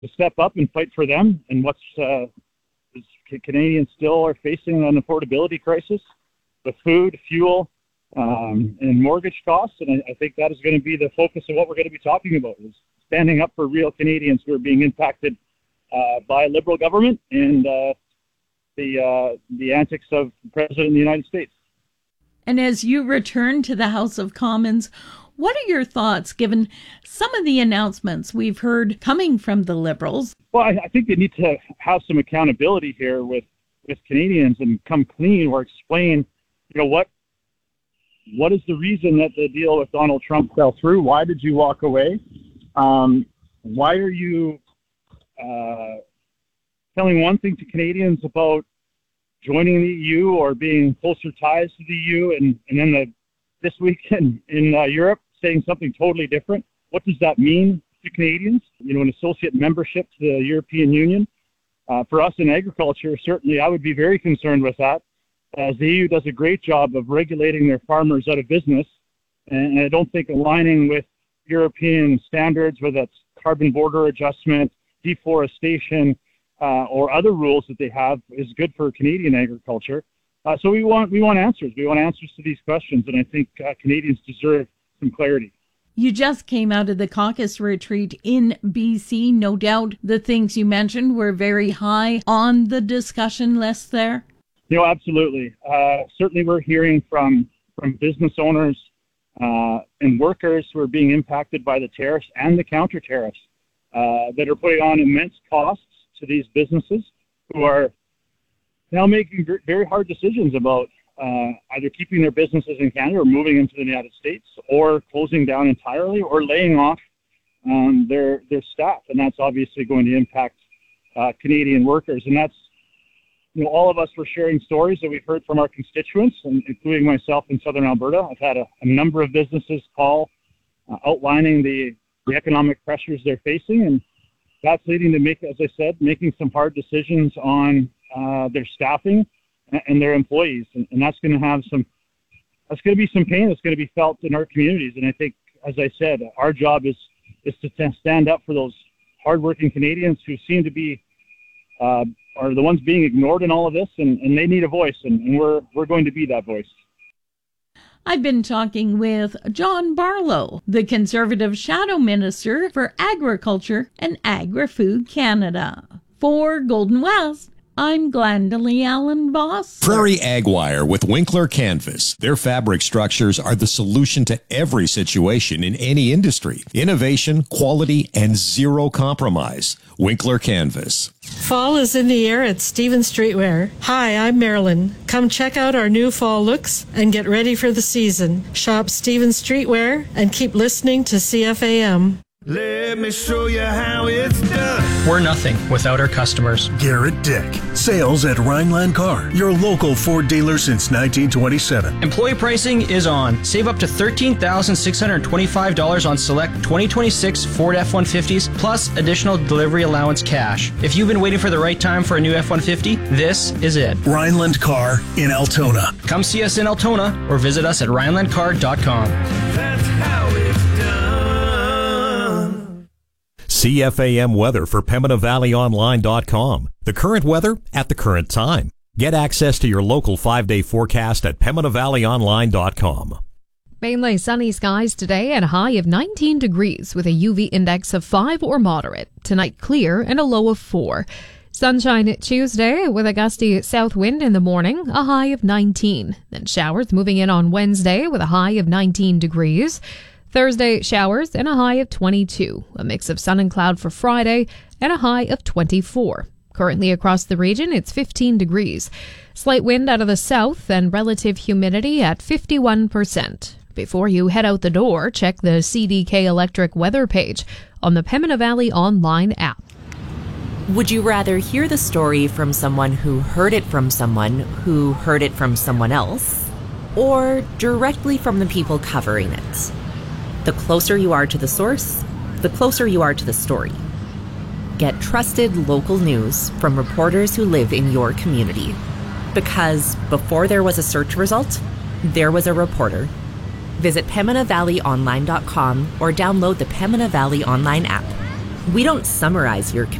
step up and fight for them. And Canadians still are facing an affordability crisis with food, fuel, and mortgage costs. And I think that is going to be the focus of what we're going to be talking about, is standing up for real Canadians who are being impacted by a Liberal government and the antics of the President of the United States. And as you return to the House of Commons, what are your thoughts given some of the announcements we've heard coming from the Liberals? Well, I think they need to have some accountability here with Canadians and come clean or explain, what is the reason that the deal with Donald Trump fell through? Why did you walk away? Why are you telling one thing to Canadians about joining the EU or being closer ties to the EU, and then this week in Europe saying something totally different? What does that mean to Canadians? An associate membership to the European Union. For us in agriculture, certainly I would be very concerned with that, as the EU does a great job of regulating their farmers out of business, and I don't think aligning with European standards, whether that's carbon border adjustment, deforestation, or other rules that they have, is good for Canadian agriculture. So we want answers. We want answers to these questions, and I think Canadians deserve some clarity. You just came out of the caucus retreat in BC. No doubt the things you mentioned were very high on the discussion list there. Absolutely. Certainly we're hearing from business owners and workers who are being impacted by the tariffs and the counter tariffs that are putting on immense costs to these businesses, who are now making very hard decisions about either keeping their businesses in Canada or moving into the United States, or closing down entirely, or laying off their staff. And that's obviously going to impact Canadian workers. And that's, all of us were sharing stories that we've heard from our constituents, including myself in Southern Alberta. I've had a number of businesses call outlining the economic pressures they're facing, and that's leading to making some hard decisions on their staffing and their employees, and that's going to be some pain that's going to be felt in our communities. And I think, as I said, our job is to stand up for those hardworking Canadians who seem to be are the ones being ignored in all of this, and they need a voice, and we're going to be that voice. I've been talking with John Barlow, the Conservative Shadow Minister for Agriculture and Agri-Food Canada. For Golden West, I'm Glendalee Allen Boss. Prairie Ag Wire with Winkler Canvas. Their fabric structures are the solution to every situation in any industry. Innovation, quality, and zero compromise. Winkler Canvas. Fall is in the air at Stephen Streetwear. Hi, I'm Marilyn. Come check out our new fall looks and get ready for the season. Shop Stephen Streetwear and keep listening to CFAM. Let me show you how it's done. We're nothing without our customers. Garrett Dick. Sales at Rhineland Car, your local Ford dealer since 1927. Employee pricing is on. Save up to $13,625 on select 2026 Ford F-150s plus additional delivery allowance cash. If you've been waiting for the right time for a new F-150, this is it. Rhineland Car in Altona. Come see us in Altona or visit us at rhinelandcar.com. That's how it's done. CFAM weather for PembinaValleyOnline.com. The current weather at the current time. Get access to your local 5-day forecast at PembinaValleyOnline.com. Mainly sunny skies today and a high of 19 degrees with a UV index of 5 or moderate. Tonight clear and a low of 4. Sunshine Tuesday with a gusty south wind in the morning, a high of 19. Then showers moving in on Wednesday with a high of 19 degrees. Thursday, showers and a high of 22. A mix of sun and cloud for Friday and a high of 24. Currently across the region, it's 15 degrees. Slight wind out of the south and relative humidity at 51%. Before you head out the door, check the CDK Electric weather page on the Pembina Valley Online app. Would you rather hear the story from someone who heard it from someone who heard it from someone else, or directly from the people covering it? The closer you are to the source, the closer you are to the story. Get trusted local news from reporters who live in your community. Because before there was a search result, there was a reporter. Visit PembinaValleyOnline.com or download the Pembina Valley Online app. We don't summarize your